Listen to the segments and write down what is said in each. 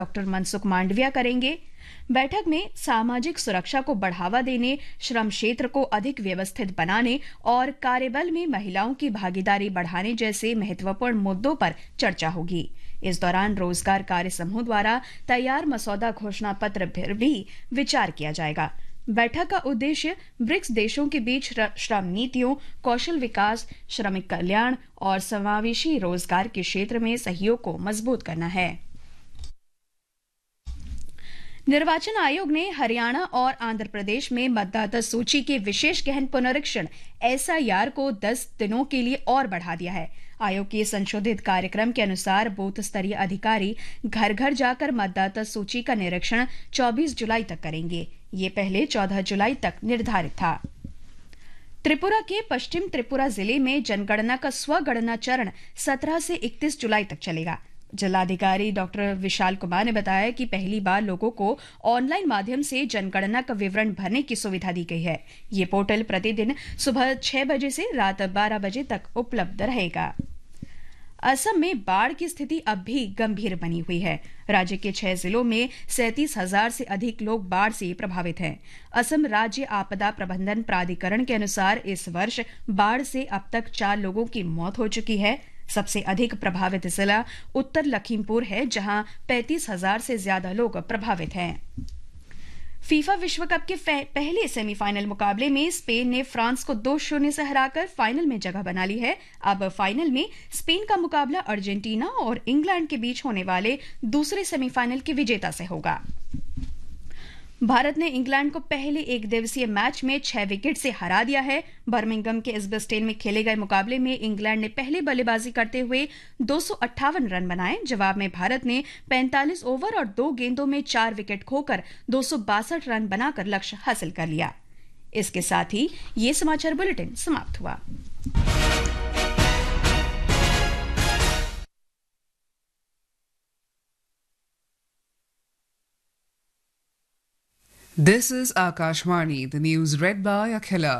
Doctor Mansukh Mandaviya करेंगे। बैठक में सामाजिक सुरक्षा को बढ़ावा देने, श्रम क्षेत्र को अधिक व्यवस्थित बनाने और कार्यबल में महिलाओं की भागीदारी बढ़ाने जैसे महत्वपूर्ण मुद्दों पर चर्चा होगी। इस दौरान रोजगार कार्य समूह द्वारा तैयार मसौदा घोषणा पत्र पर भी विचार किया जाएगा। बैठक का उद्देश्य ब्रिक्स देशों के बीच श्रम नीतियों, कौशल विकास, श्रमिक कल्याण और समावेशी रोजगार के क्षेत्र में सहयोग को मजबूत करना है। निर्वाचन आयोग ने हरियाणा और आंध्र प्रदेश में मतदाता सूची के विशेष गहन पुनरीक्षण एसआईआर को 10 दिनों के लिए और बढ़ा दिया है। आयोग के संशोधित कार्यक्रम के अनुसार बूथ स्तरीय अधिकारी घर घर जाकर मतदाता सूची का निरीक्षण 24 जुलाई तक करेंगे। ये पहले 14 जुलाई तक निर्धारित था। त्रिपुरा के पश्चिम त्रिपुरा जिले में जनगणना का स्वगणना चरण 17 से 31 जुलाई तक चलेगा। जिलाधिकारी डॉक्टर विशाल कुमार ने बताया कि पहली बार लोगों को ऑनलाइन माध्यम से जनगणना का विवरण भरने की सुविधा दी गई है। ये पोर्टल प्रतिदिन सुबह 6 बजे से रात 12 बजे तक उपलब्ध रहेगा। असम में बाढ़ की स्थिति अब भी गंभीर बनी हुई है। राज्य के 6 जिलों में 37,000 से अधिक लोग बाढ़ से प्रभावित हैं। असम राज्य आपदा प्रबंधन प्राधिकरण के अनुसार इस वर्ष बाढ़ से अब तक 4 लोगों की मौत हो चुकी है। सबसे अधिक प्रभावित जिला उत्तर लखीमपुर है, जहां 35,000 से ज्यादा लोग प्रभावित हैं। फीफा विश्व कप के पहले सेमीफाइनल मुकाबले में स्पेन ने फ्रांस को 2-0 से हराकर फाइनल में जगह बना ली है। अब फाइनल में स्पेन का मुकाबला अर्जेंटीना और इंग्लैंड के बीच होने वाले दूसरे सेमीफाइनल के विजेता से होगा। भारत ने इंग्लैंड को पहले एक दिवसीय मैच में 6 विकेट से हरा दिया है। बर्मिंघम के एजबस्टन में खेले गए मुकाबले में इंग्लैंड ने पहले बल्लेबाजी करते हुए 258 रन बनाए। जवाब में भारत ने 45 ओवर और 2 गेंदों में 4 विकेट खोकर 262 रन बनाकर लक्ष्य हासिल कर लिया। इसके साथ ही ये समाचार बुलेटिन समाप्त हुआ। This is Akashvani, the news read by Akhila.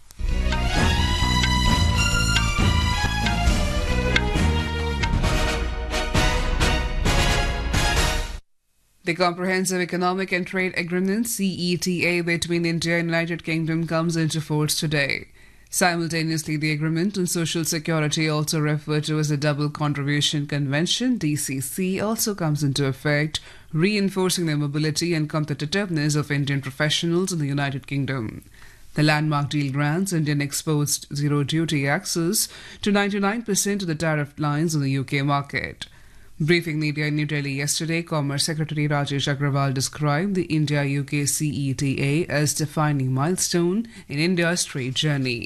The Comprehensive Economic and Trade Agreement (CETA) between India and United Kingdom comes into force today. Simultaneously, the Agreement on Social Security, also referred to as the Double Contribution Convention (DCC), also comes into effect, reinforcing the mobility and competitiveness of Indian professionals in the United Kingdom. The landmark deal grants Indian exports zero duty access to 99% of the tariff lines in the UK market. Briefing media in New Delhi yesterday, Commerce Secretary Rajesh Agrawal described the India-UK CETA as defining milestone in India's trade journey.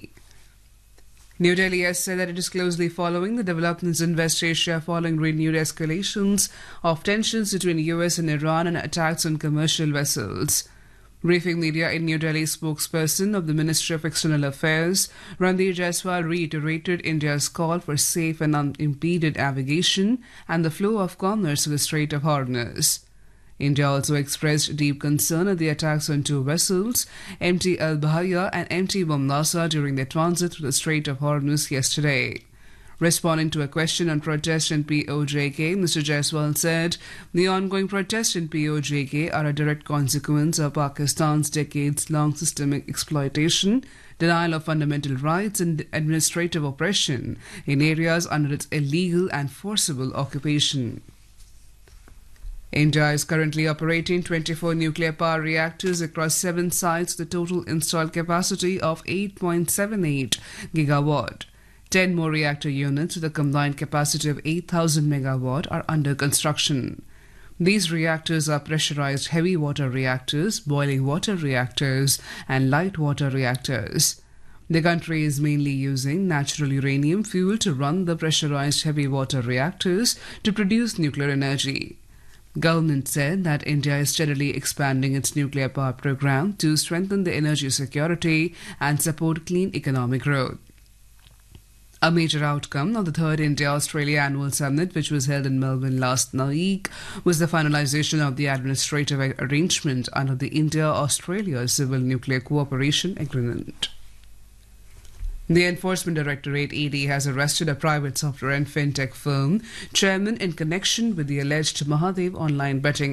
New Delhi has said that it is closely following the developments in West Asia following renewed escalations of tensions between US and Iran and attacks on commercial vessels. Briefing media in New Delhi, spokesperson of the Ministry of External Affairs, Ranveer Jaiswal, reiterated India's call for safe and unimpeded navigation and the flow of commerce through the Strait of Hormuz. India also expressed deep concern at the attacks on 2 vessels, MT Al Bahia and MT Bomnasa, during their transit through the Strait of Hormuz yesterday. Responding to a question on protest in POJK, Mr. Jaiswal said the ongoing protests in POJK are a direct consequence of Pakistan's decades-long systemic exploitation, denial of fundamental rights and administrative oppression in areas under its illegal and forcible occupation. India is currently operating 24 nuclear power reactors across 7 sites with a total installed capacity of 8.78 gigawatt. 10 more reactor units with a combined capacity of 8,000 megawatt are under construction. These reactors are pressurized heavy water reactors, boiling water reactors, and light water reactors. The country is mainly using natural uranium fuel to run the pressurized heavy water reactors to produce nuclear energy. Government said that India is steadily expanding its nuclear power program to strengthen the energy security and support clean economic growth. A major outcome of the 3rd India-Australia Annual Summit, which was held in Melbourne last week, was the finalisation of the administrative arrangement under the India-Australia Civil Nuclear Cooperation Agreement. The Enforcement Directorate ED has arrested a private software and fintech firm chairman in connection with the alleged Mahadev online betting